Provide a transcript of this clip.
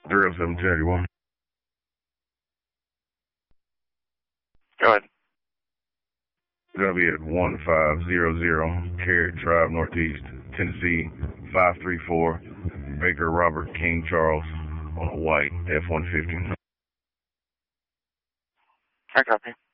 0731. Go ahead. Gonna be at 1500 Carrot Drive, Northeast, Tennessee, 534. Baker Robert King Charles on a white F-150. I copy.